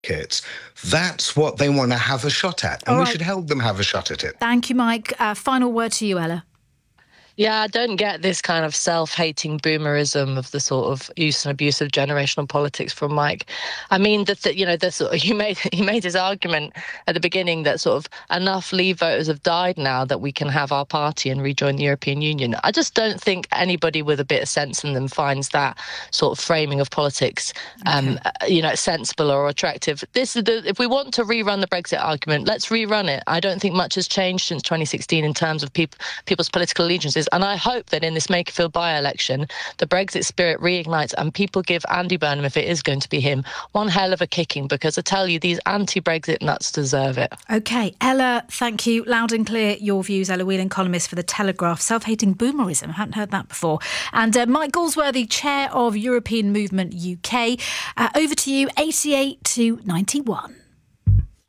Kits. That's what they want to have a shot at, and we should help them have a shot at it. Thank you, Mike. Final word to you, Ella. Yeah, I don't get this kind of self-hating boomerism of the sort of use and abuse of generational politics from Mike. I mean, he made his argument at the beginning that sort of enough Leave voters have died now that we can have our party and rejoin the European Union. I just don't think anybody with a bit of sense in them finds that sort of framing of politics, sensible or attractive. If we want to rerun the Brexit argument, let's rerun it. I don't think much has changed since 2016 in terms of people's political allegiances. And I hope that in this Makerfield by-election, the Brexit spirit reignites and people give Andy Burnham, if it is going to be him, one hell of a kicking, because I tell you, these anti-Brexit nuts deserve it. OK, Ella, thank you. Loud and clear, your views. Ella Whelan, columnist for The Telegraph. Self-hating boomerism. I hadn't heard that before. And Mike Galsworthy, chair of European Movement UK. Over to you, 88 to 91.